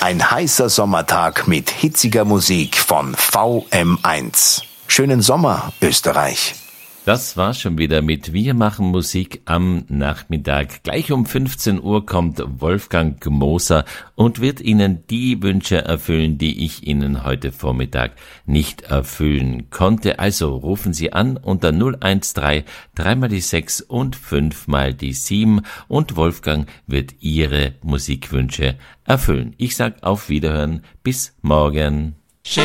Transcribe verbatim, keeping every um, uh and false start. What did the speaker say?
Ein heißer Sommertag mit hitziger Musik von V M eins. Schönen Sommer, Österreich. Das war's schon wieder mit Wir machen Musik am Nachmittag. Gleich um fünfzehn Uhr kommt Wolfgang Moser und wird Ihnen die Wünsche erfüllen, die ich Ihnen heute Vormittag nicht erfüllen konnte. Also rufen Sie an unter null eins drei, drei mal die sechs und fünf mal die sieben und Wolfgang wird Ihre Musikwünsche erfüllen. Ich sag auf Wiederhören, bis morgen.